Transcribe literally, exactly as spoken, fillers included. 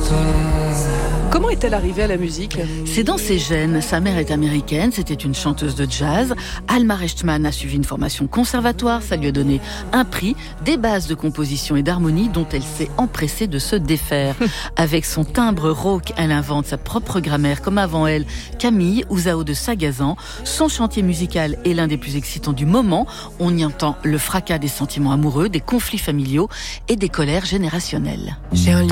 Comment est-elle arrivée à la musique ? C'est dans ses gènes. Sa mère est américaine, c'était une chanteuse de jazz. Alma Rechtman a suivi une formation conservatoire, ça lui a donné un prix, des bases de composition et d'harmonie dont elle s'est empressée de se défaire. Avec son timbre rauque, elle invente sa propre grammaire, comme avant elle, Camille ou Zao de Sagazan. Son chantier musical est l'un des plus excitants du moment. On y entend le fracas des sentiments amoureux, des conflits familiaux et des colères générationnelles. J'ai un